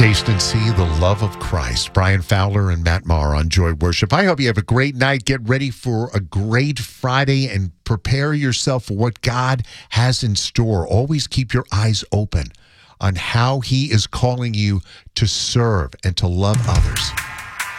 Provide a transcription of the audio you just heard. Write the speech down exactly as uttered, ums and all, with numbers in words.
Taste and see the love of Christ. Brian Fowler and Matt Maher on Joy Worship. I hope you have a great night. Get ready for a great Friday and prepare yourself for what God has in store. Always keep your eyes open on how he is calling you to serve and to love others.